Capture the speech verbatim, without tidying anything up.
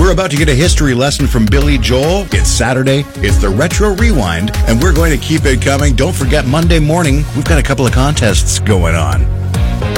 You're about to get a history lesson from Billy Joel. It's Saturday. It's the Retro Rewind, and we're going to keep it coming. Don't forget, Monday morning, we've got a couple of contests going on.